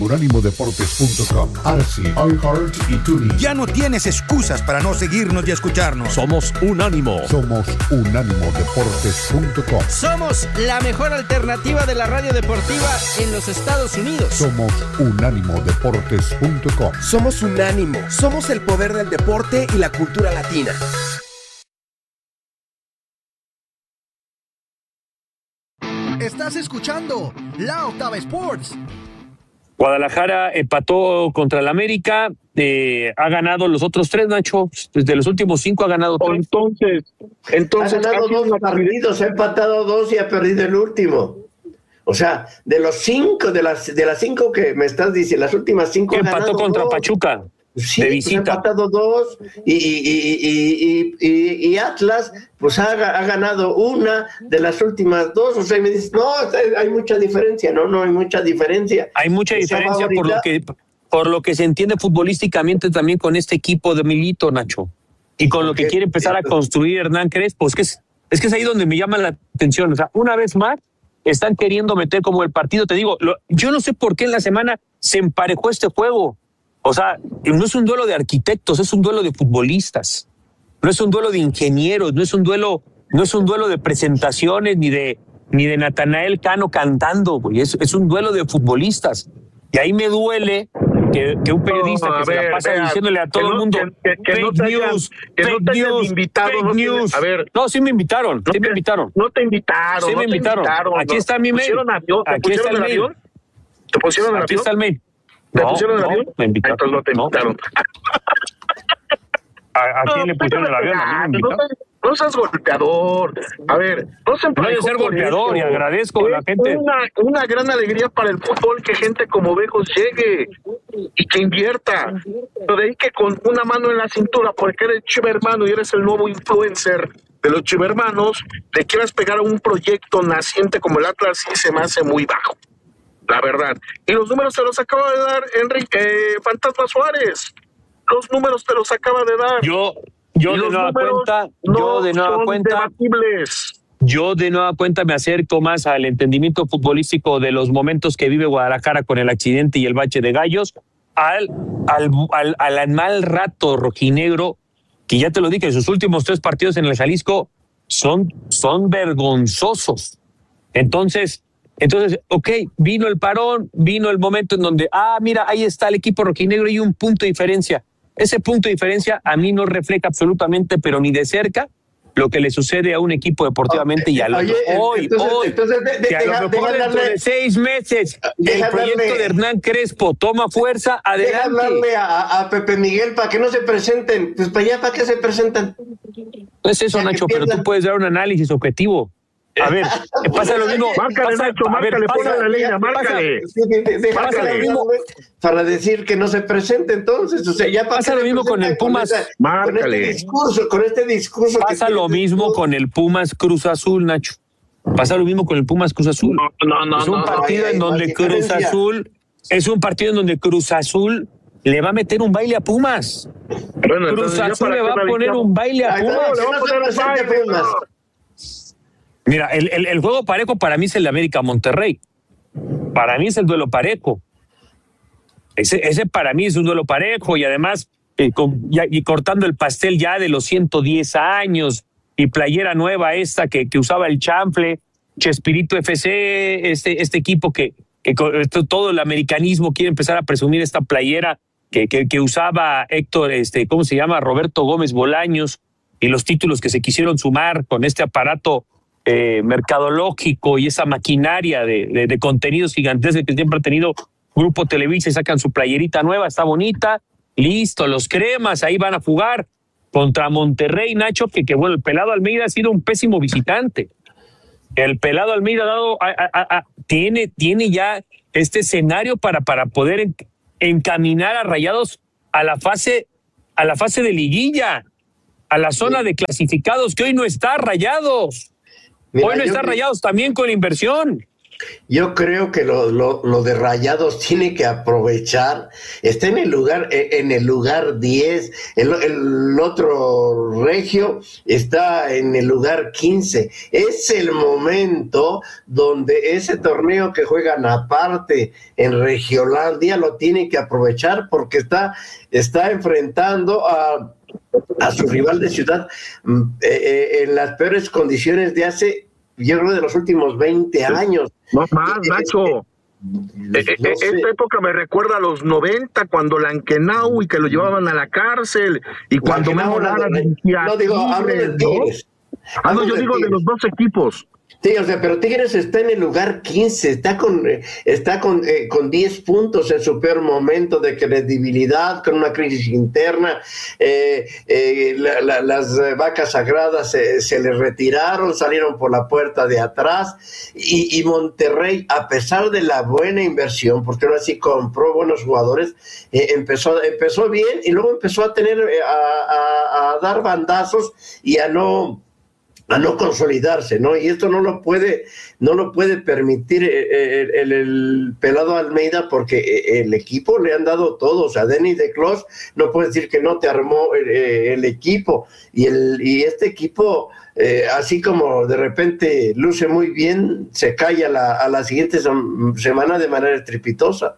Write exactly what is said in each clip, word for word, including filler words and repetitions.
unánimo deportes punto com, Arsi, iHeart y TuneIn. Ya no tienes excusas para no seguirnos y escucharnos. Somos Unánimo. Somos unánimo deportes punto com. Somos la mejor alternativa de la radio deportiva en los Estados Unidos. Somos unánimo deportes punto com. Somos Unánimo. Somos el poder del deporte y la cultura latina. Estás escuchando La Octava Sports. Guadalajara empató contra el América, eh, ha ganado los otros tres, Nacho. Desde los últimos cinco ha ganado tres. Entonces, entonces ha ganado dos partidos, ha empatado dos y ha perdido el último. O sea, de los cinco, de las de las cinco que me estás diciendo, las últimas cinco. Empató contra dos. Pachuca. Sí, de pues visita. ha empatado dos y, y, y, y, y, y Atlas pues ha, ha ganado una de las últimas dos. O sea, y me dices, no, hay mucha diferencia. No, no hay mucha diferencia. Hay mucha diferencia por lo que por lo que se entiende futbolísticamente también con este equipo de Milito, Nacho. Y con lo que quiere empezar a construir Hernán Crespo. Es que es, es que es ahí donde me llama la atención. O sea, una vez más están queriendo meter como el partido. Te digo, lo, yo no sé por qué en la semana se emparejó este juego. O sea, no es un duelo de arquitectos, es un duelo de futbolistas. No es un duelo de ingenieros, no es un duelo, no es un duelo de presentaciones ni de ni de Natanael Cano cantando, güey. Es, es un duelo de futbolistas. Y ahí me duele que, que un periodista no, que se ver, la pasa vea, diciéndole a todo no, el mundo que, que, que fake no te hayan, news, que fake no te news, invitado, fake no news. Te, a ver, no, sí me invitaron, no sí te, me invitaron. No te invitaron, sí me no invitaron. Te invitaron. Aquí está mi mail. Avión, ¿Te Aquí pusieron está el el avión? ¿Te pusieron el Aquí avión? está el mail. ¿Te no, pusieron el no, avión? Me invitaron. Entonces no te invitaron. ¿A, a quién no, le pusieron el avión? ¿A mí me invitaron? No, no seas golpeador. A ver, no se No hay que ser golpeador y agradezco a la gente. Una, una gran alegría para el fútbol que gente como Vejos llegue y que invierta. Pero de ahí que con una mano en la cintura, porque eres chivermano y eres el nuevo influencer de los chivermanos, te quieras pegar a un proyecto naciente como el Atlas, sí se me hace muy bajo. La verdad. Y los números te los acaba de dar Enrique eh, Fantasma Suárez. Los números te los acaba de dar. Yo, yo de nueva cuenta, no yo de nueva cuenta, debatibles. yo de nueva cuenta me acerco más al entendimiento futbolístico de los momentos que vive Guadalajara con el accidente y el bache de Gallos, al, al, al, al mal rato rojinegro, que ya te lo dije, sus últimos tres partidos en el Jalisco son, son vergonzosos. Entonces, entonces, ok, vino el parón, vino el momento en donde, ah, mira, ahí está el equipo rojinegro y un punto de diferencia. Ese punto de diferencia a mí no refleja absolutamente, pero ni de cerca, lo que le sucede a un equipo deportivamente. Oh, y a lo oye, hoy, entonces, hoy, entonces de, de, que a deja, lo mejor dentro darle, de seis meses el proyecto darle, de Hernán Crespo toma fuerza, adelante. Deja hablarle a, a Pepe Miguel para que no se presenten. Pues para allá, ¿para qué se presentan? No es eso, o sea, Nacho, pero tú puedes dar un análisis objetivo. A ver, pasa lo mismo. Márcale, pasa, Nacho, a ver, márcale, pasa, ponle la línea, márcale. Pasa, pasa lo mismo para decir que no se presente entonces. O sea, ya pasa lo mismo con el Pumas. Con, esa, con este discurso, con este discurso. Pasa que lo mismo tú. con el Pumas Cruz Azul, Nacho. Pasa lo mismo con el Pumas Cruz Azul. No, no, no. Es un no, partido no, en donde Cruz Azul, es un partido en donde Cruz Azul le va a meter un baile a Pumas. Bueno, Cruz Azul le va a poner un baile a Pumas. Le va a poner un baile a Pumas. Mira, el, el, el juego parejo para mí es el de América Monterrey. Para mí es el duelo parejo. Ese, ese para mí es un duelo parejo y además eh, con, ya, y cortando el pastel ya de los ciento diez años y playera nueva esta que, que usaba el chanfle, Chespirito F C, este, este equipo que, que todo el americanismo quiere empezar a presumir esta playera que, que, que usaba Héctor, este, ¿cómo se llama? Roberto Gómez Bolaños, y los títulos que se quisieron sumar con este aparato Eh, mercadológico y esa maquinaria de, de, de contenidos gigantescos que siempre ha tenido Grupo Televisa y sacan su playerita nueva, está bonita, listo, los cremas ahí van a jugar contra Monterrey, Nacho, que, que bueno, el Pelado Almeida ha sido un pésimo visitante. El Pelado Almeida ha dado, a, a, a, tiene, tiene ya este escenario para, para poder en, encaminar a Rayados a la fase, a la fase de liguilla, a la zona de clasificados, que hoy no está Rayados. Mira, hoy no está Rayados también con inversión. Yo creo que lo, lo, lo de Rayados tiene que aprovechar, está en el lugar, en el lugar diez, el, el otro Regio está en el lugar quince. Es el momento donde ese torneo que juegan aparte en Regiolandia lo tiene que aprovechar porque está, está enfrentando a, a su rival de ciudad eh, eh, en las peores condiciones de hace, yo creo, de los últimos veinte años. No más, Nacho. No eh, eh, sé. Esta época me recuerda a los noventa, cuando Lankenau y que lo llevaban a la cárcel, y cuando Lankenau, Memo Lara no, dirigía no, digo, hablo de Tigres, Tigres. ¿no? Ah, no, yo de digo de Tigres. los dos equipos. Sí, o sea, pero Tigres está en el lugar quince, está con está con, eh, con diez puntos en su peor momento de credibilidad, con una crisis interna. Eh, eh, la, la, las vacas sagradas se, se le retiraron, salieron por la puerta de atrás, y, y Monterrey, a pesar de la buena inversión, porque ahora sí compró buenos jugadores, eh, empezó, empezó bien y luego empezó a tener eh, a, a, a dar bandazos y a no a no consolidarse, ¿no? Y esto no lo puede, no lo puede permitir el, el, el pelado Almeida, porque el equipo le han dado todo. O sea, Denis de Clos no puede decir que no te armó el, el equipo, y el y este equipo, eh, así como de repente luce muy bien, se cae a la, a la siguiente semana de manera estrepitosa.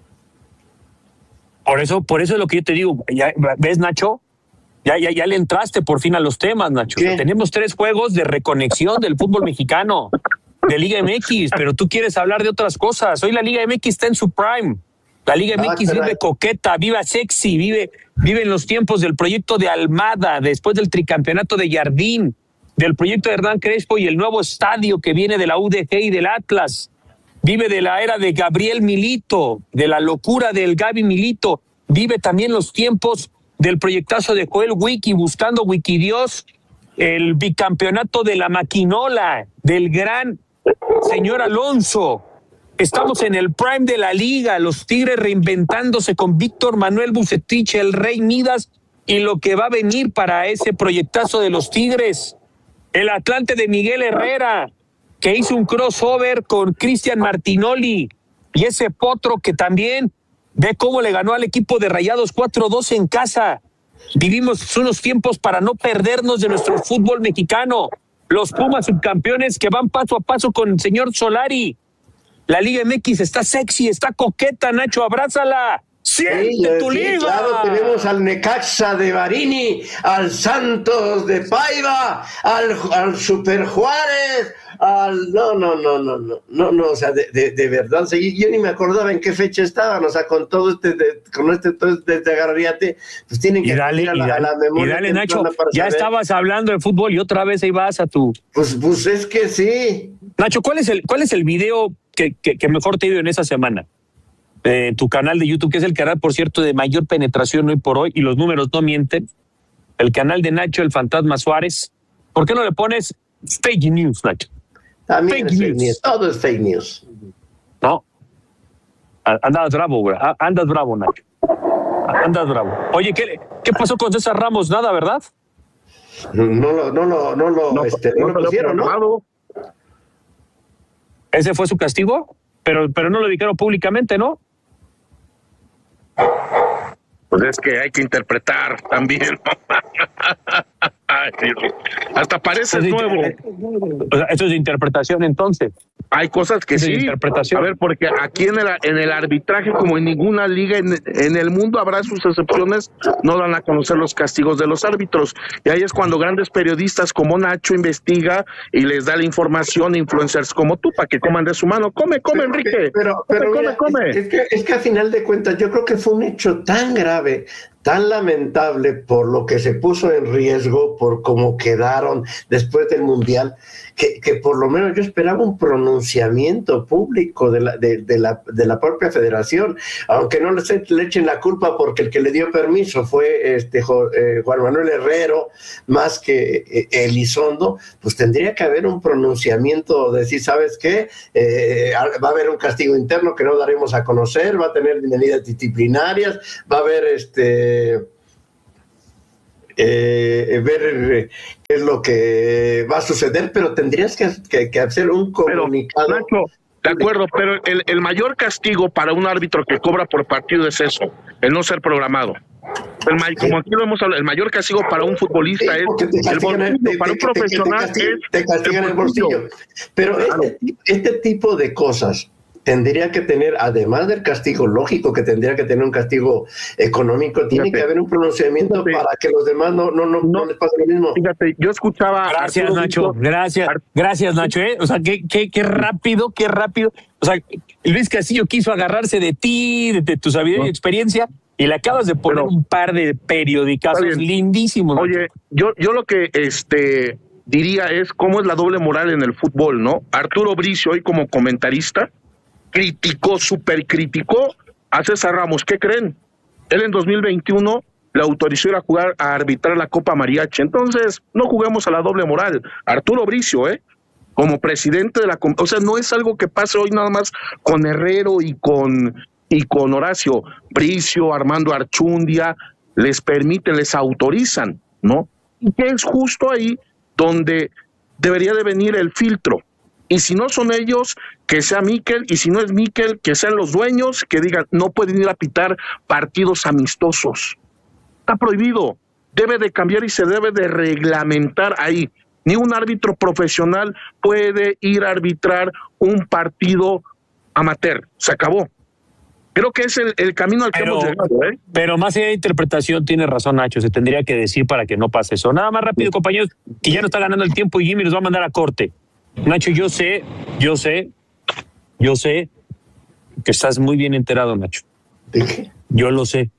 Por eso, por eso es lo que yo te digo. Ya, ¿ves, Nacho? Ya, ya, ya le entraste por fin a los temas, Nacho. O sea, tenemos tres juegos de reconexión del fútbol mexicano, de Liga M X, pero tú quieres hablar de otras cosas. Hoy la Liga M X está en su prime. La Liga M X ah, vive coqueta, vive sexy, vive, vive en los tiempos del proyecto de Almada, después del tricampeonato de Jardín, del proyecto de Hernán Crespo y el nuevo estadio que viene de la U D G y del Atlas. Vive de la era de Gabriel Milito, de la locura del Gaby Milito. Vive también los tiempos del proyectazo de Joel Wiki, buscando Wikidios, el bicampeonato de la maquinola, del gran señor Alonso. Estamos en el prime de la liga, los Tigres reinventándose con Víctor Manuel Bucetich, el Rey Midas, y lo que va a venir para ese proyectazo de los Tigres. El Atlante de Miguel Herrera, que hizo un crossover con Cristian Martinoli, y ese Potro que también ve cómo le ganó al equipo de Rayados cuatro dos en casa. Vivimos unos tiempos para no perdernos de nuestro fútbol mexicano. Los Pumas subcampeones que van paso a paso con el señor Solari. La Liga M X está sexy, está coqueta, Nacho, abrázala. ¡Siente sí, tu sí, liga! Claro, tenemos al Necaxa de Barini, al Santos de Paiva, al, al Super Juárez, al... No, no, no, no, no, no, no, o sea, de, de, de verdad, o sea, yo, yo ni me acordaba en qué fecha estaban, o sea, con todo este, de, con este, todo este agarriate, pues tienen que... Y dale, a la, y dale, a la memoria, y dale Nacho, ya saber. estabas hablando de fútbol y otra vez ahí vas a tu... Pues, pues es que sí. Nacho, ¿cuál es el, cuál es el video que, que, que mejor te ha ido en esa semana? Eh, tu canal de YouTube, que es el canal, por cierto, de mayor penetración hoy por hoy, y los números no mienten. El canal de Nacho, el Fantasma Suárez. ¿Por qué no le pones fake news, Nacho? También fake es fake news. news. Todo es fake news. No. Andas bravo, güey. Andas bravo, Nacho. Andas bravo. Oye, ¿qué, qué pasó con César Ramos? Nada, ¿verdad? No lo, no lo, no lo, no, este, no, no lo pusieron, ¿no? ¿Ese fue su castigo? Pero, pero no lo dijeron públicamente, ¿no? Pues es que hay que interpretar también. Hasta parece es nuevo. O sea, eso es de interpretación, entonces. Hay cosas que es sí. De interpretación. A ver, porque aquí en el, en el arbitraje, como en ninguna liga en, en el mundo, habrá sus excepciones, no dan a conocer los castigos de los árbitros. Y ahí es cuando grandes periodistas como Nacho investiga y les da la información a influencers como tú, para que coman de su mano. Come, come, pero, Enrique. Pero, pero come, mira, come, come. Es, es, que, es que a final de cuentas, yo creo que fue un hecho tan grave, tan lamentable por lo que se puso en riesgo, por cómo quedaron después del Mundial, que, que por lo menos yo esperaba un pronunciamiento público de la, de, de la, de la propia federación, aunque no le, le echen la culpa porque el que le dio permiso fue este eh, Juan Manuel Herrero, más que eh, Elizondo, pues tendría que haber un pronunciamiento, de decir, ¿sabes qué? Eh, va a haber un castigo interno que no daremos a conocer, va a tener medidas disciplinarias, va a haber este Eh, ver eh, qué es lo que va a suceder, pero tendrías que, que, que hacer un comunicado. Pero, Nacho, De acuerdo, pero el, el mayor castigo para un árbitro que cobra por partido es eso, el no ser programado. El, como aquí lo hemos hablado, el mayor castigo para un futbolista Sí, es el bolsillo, te, para un te, profesional te, te, es te castigan el bolsillo. Pero Claro. este, este tipo de cosas tendría que tener, además del castigo lógico, que tendría que tener un castigo económico, tiene Fíjate. que haber un pronunciamiento Fíjate. para que los demás no, no, no, no, No. les pase lo mismo. Fíjate, yo escuchaba... a Gracias, Arturo Nacho. Bricio- Gracias. Ar- Gracias, Nacho. ¿eh? O sea, qué, qué, qué rápido, qué rápido. O sea, Luis Castillo quiso agarrarse de ti, de, de tu sabiduría y No. experiencia, y le acabas de poner Pero- un par de periodicazos Está bien. lindísimos. Nacho. Oye, yo, yo lo que este diría es cómo es la doble moral en el fútbol, ¿no? Arturo Bricio, hoy como comentarista, criticó, super criticó a César Ramos. ¿Qué creen? Él en dos mil veintiuno le autorizó ir a jugar, a arbitrar la Copa Mariachi. Entonces, no juguemos a la doble moral. Arturo Bricio, ¿eh? Como presidente de la... com- O sea, no es algo que pase hoy nada más con Herrero y con, y con Horacio. Bricio, Armando Archundia, les permiten, les autorizan, ¿no? Y que es justo ahí donde debería de venir el filtro. Y si no son ellos, que sea Mikel, y si no es Mikel, que sean los dueños, que digan, no pueden ir a pitar partidos amistosos. Está prohibido, debe de cambiar y se debe de reglamentar ahí. Ni un árbitro profesional puede ir a arbitrar un partido amateur, se acabó. Creo que es el, el camino al que Pero- hemos llegado, ¿eh? Pero más allá de interpretación, tiene razón, Nacho. Se tendría que decir para que no pase eso. Nada más rápido, compañeros, que ya no está ganando el tiempo y Jimmy nos va a mandar a corte. Nacho, yo sé, yo sé, yo sé que estás muy bien enterado, Nacho. Dije, Yo lo sé.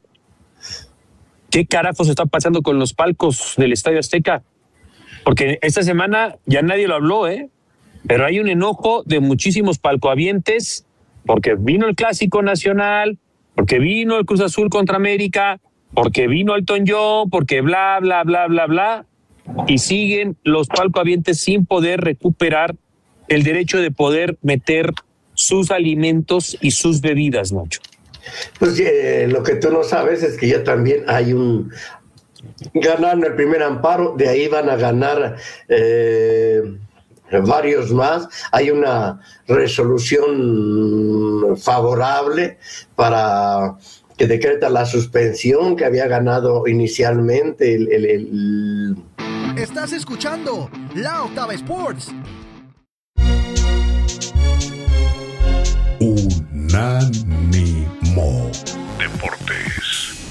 ¿Qué carajos está pasando con los palcos del Estadio Azteca? Porque esta semana ya nadie lo habló, ¿eh? Pero hay un enojo de muchísimos palcohabientes porque vino el Clásico Nacional, porque vino el Cruz Azul contra América, porque vino Elton John, porque bla, bla, bla, bla, bla, y siguen los palcohabientes sin poder recuperar el derecho de poder meter sus alimentos y sus bebidas, Nacho. Pues eh, lo que tú no sabes es que ya también hay un... Ganaron el primer amparo, de ahí van a ganar eh, varios más. Hay una resolución favorable para que decreta la suspensión que había ganado inicialmente el... el, el Estás escuchando La Octava Sports. Unánimo. Deportes.